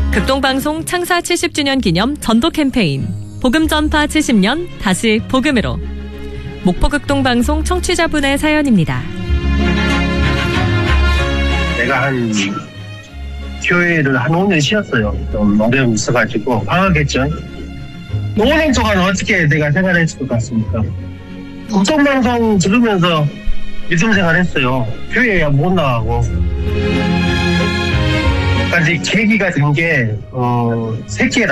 극동방송 창사 70주년 기념 전도 캠페인 복음 전파 70년 다시 복음으로. 목포극동방송 청취자분의 사연입니다. 내가 교회를 한 5년 쉬었어요. 좀 어려움이 있어가지고 방학했죠. 5년 동안 어떻게 내가 생활했을 것 같습니까? 극동방송 들으면서 믿음 생활했어요. 교회에 못 나가고. 그러니까 이제 계기가 된 게 새끼